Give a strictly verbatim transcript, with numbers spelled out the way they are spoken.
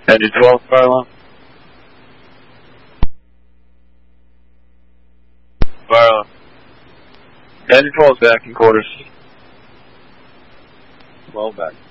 Engine twelve, fire alarm. Fire alarm. Engine twelve back in quarters. twelve back.